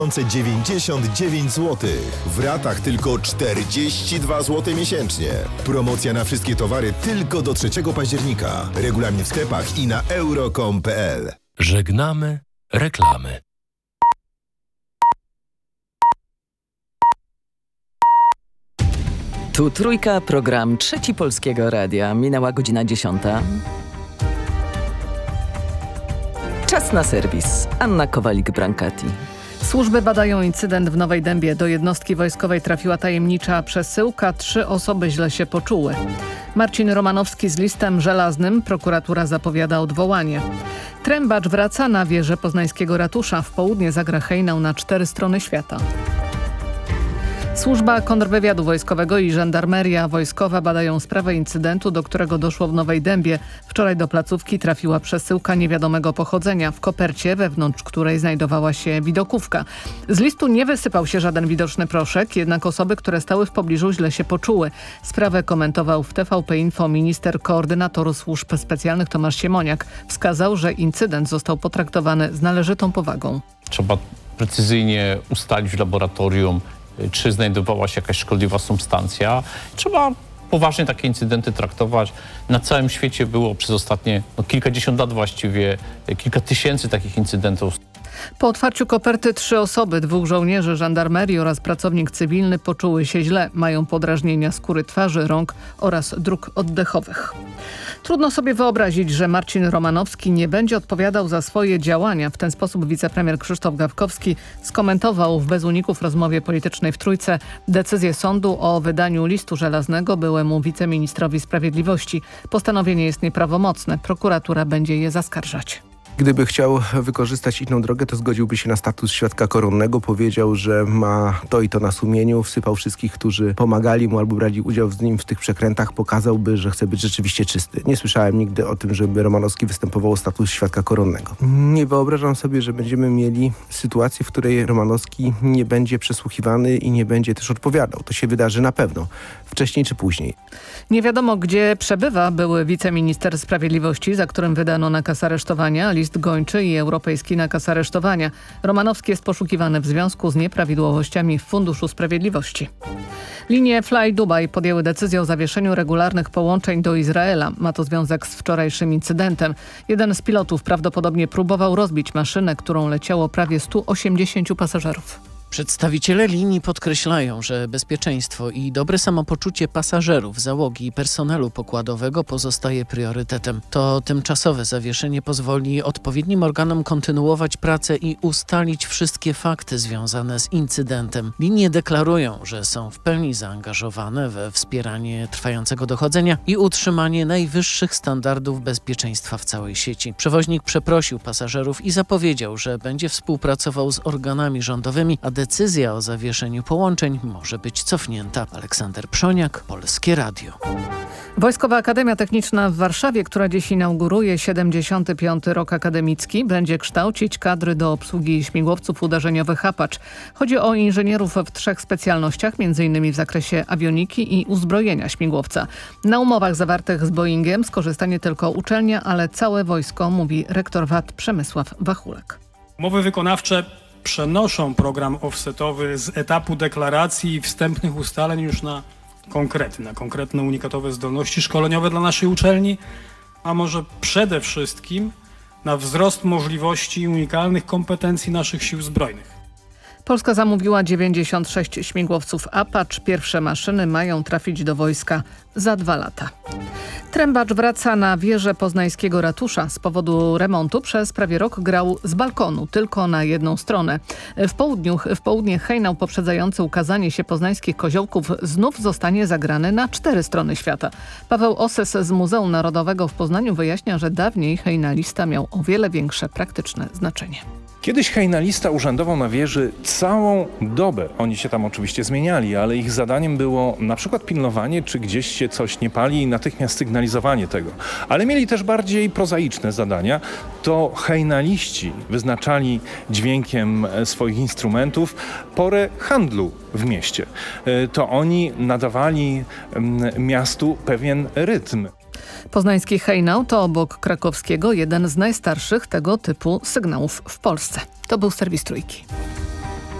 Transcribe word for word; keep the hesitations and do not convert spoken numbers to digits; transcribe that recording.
dziewięćdziesiąt dziewięć złotych. W ratach tylko czterdzieści dwa złote miesięcznie. Promocja na wszystkie towary tylko do trzeciego października. Regulamin w sklepach i na euro kropka com kropka p l. Żegnamy reklamy. Tu Trójka, program Trzeci Polskiego Radia. Minęła godzina dziesiąta. Czas na serwis. Anna Kowalik-Brankati. Służby badają incydent w Nowej Dębie. Do jednostki wojskowej trafiła tajemnicza przesyłka. Trzy osoby źle się poczuły. Marcin Romanowski z listem żelaznym. Prokuratura zapowiada odwołanie. Trębacz wraca na wieżę poznańskiego ratusza. W południe zagra hejnał na cztery strony świata. Służba kontrwywiadu wojskowego i żandarmeria wojskowa badają sprawę incydentu, do którego doszło w Nowej Dębie. Wczoraj do placówki trafiła przesyłka niewiadomego pochodzenia, w kopercie, wewnątrz której znajdowała się widokówka. Z listu nie wysypał się żaden widoczny proszek, jednak osoby, które stały w pobliżu, źle się poczuły. Sprawę komentował w T V P Info minister koordynator służb specjalnych Tomasz Siemoniak. Wskazał, że incydent został potraktowany z należytą powagą. Trzeba precyzyjnie ustalić w laboratorium, czy znajdowała się jakaś szkodliwa substancja. Trzeba poważnie takie incydenty traktować. Na całym świecie było przez ostatnie no, kilkadziesiąt lat właściwie kilka tysięcy takich incydentów. Po otwarciu koperty trzy osoby, dwóch żołnierzy żandarmerii oraz pracownik cywilny poczuły się źle. Mają podrażnienia skóry twarzy, rąk oraz dróg oddechowych. Trudno sobie wyobrazić, że Marcin Romanowski nie będzie odpowiadał za swoje działania. W ten sposób wicepremier Krzysztof Gawkowski skomentował w Bez uników rozmowie politycznej w Trójce decyzję sądu o wydaniu listu żelaznego byłemu wiceministrowi sprawiedliwości. Postanowienie jest nieprawomocne. Prokuratura będzie je zaskarżać. Gdyby chciał wykorzystać inną drogę, to zgodziłby się na status świadka koronnego. Powiedział, że ma to i to na sumieniu. Wsypał wszystkich, którzy pomagali mu albo brali udział z nim w tych przekrętach. Pokazałby, że chce być rzeczywiście czysty. Nie słyszałem nigdy o tym, żeby Romanowski występował o status świadka koronnego. Nie wyobrażam sobie, że będziemy mieli sytuację, w której Romanowski nie będzie przesłuchiwany i nie będzie też odpowiadał. To się wydarzy na pewno. Wcześniej czy później. Nie wiadomo, gdzie przebywa były wiceminister sprawiedliwości, za którym wydano nakaz aresztowania, list gończy i europejski nakaz aresztowania. Romanowski jest poszukiwany w związku z nieprawidłowościami w Funduszu Sprawiedliwości. Linie Fly Dubai podjęły decyzję o zawieszeniu regularnych połączeń do Izraela. Ma to związek z wczorajszym incydentem. Jeden z pilotów prawdopodobnie próbował rozbić maszynę, którą leciało prawie stu osiemdziesięciu pasażerów. Przedstawiciele linii podkreślają, że bezpieczeństwo i dobre samopoczucie pasażerów, załogi i personelu pokładowego pozostaje priorytetem. To tymczasowe zawieszenie pozwoli odpowiednim organom kontynuować pracę i ustalić wszystkie fakty związane z incydentem. Linie deklarują, że są w pełni zaangażowane we wspieranie trwającego dochodzenia i utrzymanie najwyższych standardów bezpieczeństwa w całej sieci. Przewoźnik przeprosił pasażerów i zapowiedział, że będzie współpracował z organami rządowymi, a decyzja o zawieszeniu połączeń może być cofnięta. Aleksander Przoniak, Polskie Radio. Wojskowa Akademia Techniczna w Warszawie, która dziś inauguruje siedemdziesiąty piąty rok akademicki, będzie kształcić kadry do obsługi śmigłowców uderzeniowych Apache. Chodzi o inżynierów w trzech specjalnościach, między innymi w zakresie awioniki i uzbrojenia śmigłowca. Na umowach zawartych z Boeingiem skorzystanie tylko uczelnia, ale całe wojsko, mówi rektor W A T Przemysław Wachulek. Umowy wykonawcze przenoszą program offsetowy z etapu deklaracji i wstępnych ustaleń już na konkrety, na konkretne unikatowe zdolności szkoleniowe dla naszej uczelni, a może przede wszystkim na wzrost możliwości i unikalnych kompetencji naszych sił zbrojnych. Polska zamówiła dziewięćdziesiąt sześć śmigłowców Apache. Pierwsze maszyny mają trafić do wojska za dwa lata. Trębacz wraca na wieżę poznańskiego ratusza. Z powodu remontu przez prawie rok grał z balkonu, tylko na jedną stronę. W, południu, w południe hejnał poprzedzający ukazanie się poznańskich koziołków znów zostanie zagrany na cztery strony świata. Paweł Osses z Muzeum Narodowego w Poznaniu wyjaśnia, że dawniej hejnalista miał o wiele większe praktyczne znaczenie. Kiedyś hejnalista urzędował na wieży całą dobę. Oni się tam oczywiście zmieniali, ale ich zadaniem było na przykład pilnowanie, czy gdzieś się coś nie pali i natychmiast sygnalizowanie tego. Ale mieli też bardziej prozaiczne zadania. To hejnaliści wyznaczali dźwiękiem swoich instrumentów porę handlu w mieście. To oni nadawali miastu pewien rytm. Poznański hejnał to obok krakowskiego jeden z najstarszych tego typu sygnałów w Polsce. To był serwis Trójki.